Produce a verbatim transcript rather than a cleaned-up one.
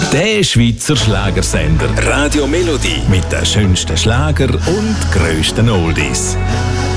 Der Schweizer Schlagersender Radio Melodie mit den schönsten Schlager und grössten Oldies.